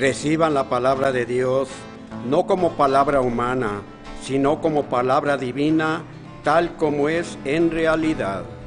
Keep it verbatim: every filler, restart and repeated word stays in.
Reciban la palabra de Dios no como palabra humana, sino como palabra divina, tal como es en realidad.